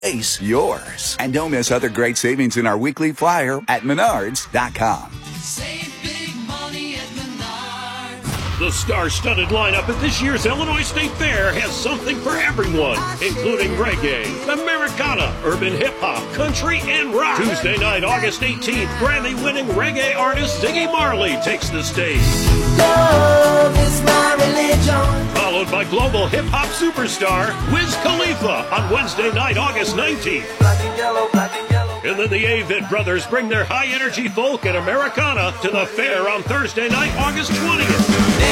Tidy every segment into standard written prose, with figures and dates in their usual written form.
Ace yours. And don't miss other great savings in our weekly flyer at Menards.com. Save big money at Menards. The star-studded lineup at this year's Illinois State Fair has something for everyone, including reggae, Americana, urban hip-hop, country, and rock. Tuesday night, August 18th, Grammy-winning reggae artist Ziggy Marley takes the stage. Love is my religion. Followed by global hip-hop superstar Wiz Khalifa on Wednesday night, August 19th. Black and yellow, black and yellow. And then the Avett Brothers bring their high-energy folk and Americana to the fair on Thursday night, August 20th.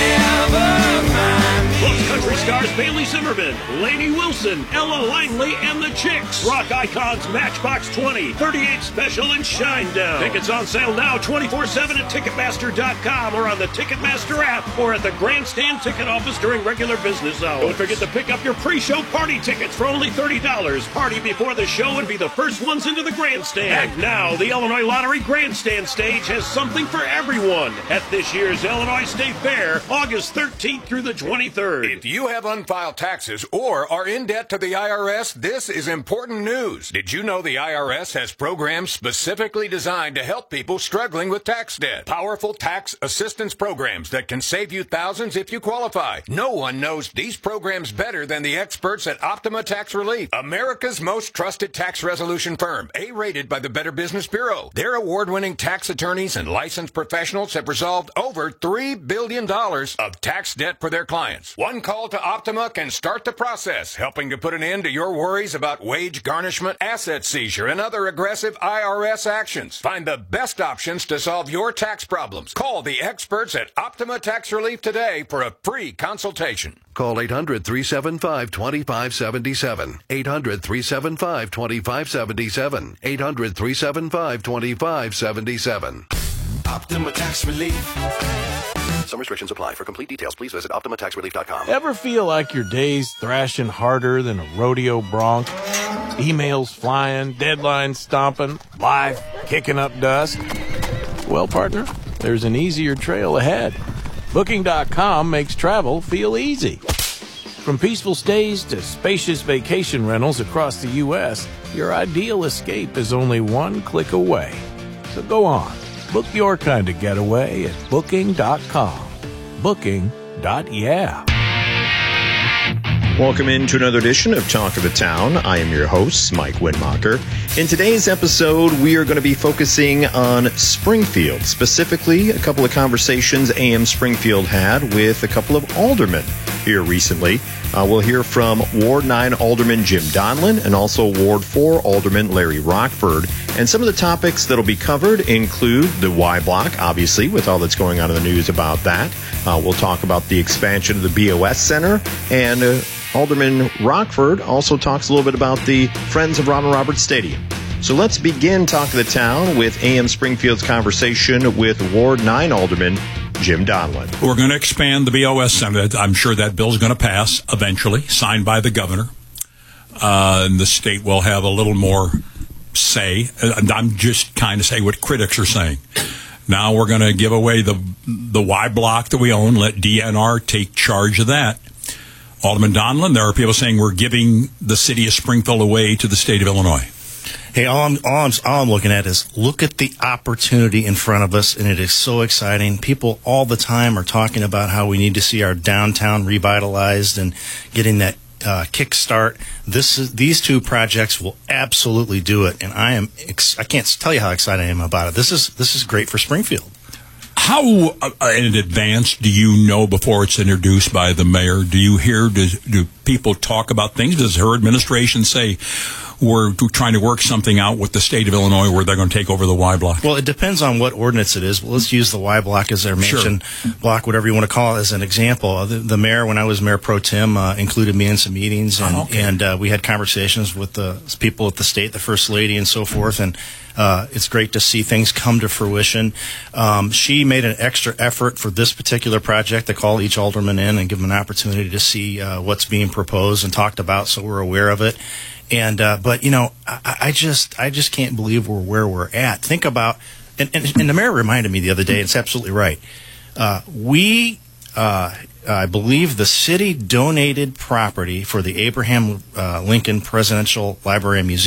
Plus country stars Bailey Zimmerman, Lainey Wilson, Ella Langley, and the Chicks. Rock icons Matchbox 20, 38 Special, and Shinedown. Tickets on sale now 24/7 at Ticketmaster.com or on the Ticketmaster app or at the Grandstand ticket office during regular business hours. Don't forget to pick up your pre-show party tickets for only $30. Party before the show and be the first ones into the Grandstand. And now, the Illinois Lottery Grandstand stage has something for everyone at this year's Illinois State Fair, August 13th through the 23rd. If you have unfiled taxes or are in debt to the IRS, this is important news. Did you know the IRS has programs specifically designed to help people struggling with tax debt? Powerful tax assistance programs that can save you thousands if you qualify. No one knows these programs better than the experts at Optima Tax Relief, America's most trusted tax resolution firm, A-rated by the Better Business Bureau. Their award-winning tax attorneys and licensed professionals have resolved over $3 billion of tax debt for their clients. One call to Optima can start the process, helping to put an end to your worries about wage garnishment, asset seizure, and other aggressive IRS actions. Find the best options to solve your tax problems. Call the experts at Optima Tax Relief today for a free consultation. Call 800-375-2577. 800-375-2577. 800-375-2577. Optima Tax Relief. Some restrictions apply. For complete details, please visit OptimaTaxRelief.com. Ever feel like your day's thrashing harder than a rodeo bronc? Emails flying, deadlines stomping, life kicking up dust? Well, partner, there's an easier trail ahead. Booking.com makes travel feel easy. From peaceful stays to spacious vacation rentals across the U.S., your ideal escape is only one click away. So go on. Book your kind of getaway at Booking.com. Booking.yeah. Welcome into another edition of Talk of the Town. I am your host, Mike Winmacher. In today's episode, we are going to be focusing on Springfield. Specifically, a couple of conversations AM Springfield had with a couple of aldermen here recently. We'll hear from Ward 9 Alderman Jim Donlin and also Ward 4 Alderman Larry Rockford. And some of the topics that will be covered include the Y Block, obviously, with all that's going on in the news about that. We'll talk about the expansion of the BOS Center, and Alderman Rockford also talks a little bit about the Friends of Robin Roberts Stadium. So let's begin Talk of the Town with AM Springfield's conversation with Ward 9 Alderman Jim Donlin. We're going to expand the BOS Center. I'm sure that bill's going to pass eventually, signed by the governor. And the state will have a little more say. I'm just kind of saying what critics are saying. Now we're going to give away the Y Block that we own, let DNR take charge of that. Alderman Donlin, there are people saying we're giving the city of Springfield away to the state of Illinois. Hey, all I'm looking at is look at the opportunity in front of us, and it is so exciting. People all the time are talking about how we need to see our downtown revitalized and getting that kickstart. These two projects will absolutely do it, and I can't tell you how excited I am about it. This is great for Springfield. How in advance do you know before it's introduced by the mayor? Do you hear, do people talk about things? Does her administration say, we're trying to work something out with the state of Illinois where they're going to take over the Y Block? Well, it depends on what ordinance it is. Well, let's use the Y Block as their mansion block, whatever you want to call it, as an example. The mayor, when I was mayor pro tem, included me in some meetings, and we had conversations with the people at the state, the first lady, and so forth, and it's great to see things come to fruition. She made an extra effort for this particular project to call each alderman in and give them an opportunity to see what's being proposed and talked about, so we're aware of it. And but you know, I just can't believe we're where we're at. Think about, and the mayor reminded me the other day, and it's absolutely right. We I believe the city donated property for the Abraham Lincoln Presidential Library and Museum.